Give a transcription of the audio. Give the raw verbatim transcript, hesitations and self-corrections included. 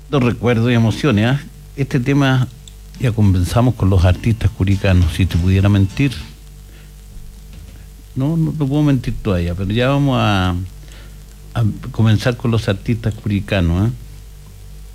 Los recuerdos y emociones, ¿ah? Este tema ya conversamos con los artistas curicanos. Si te pudiera mentir, no, no te puedo mentir todavía, pero ya vamos a, a comenzar con los artistas curicanos, ¿eh?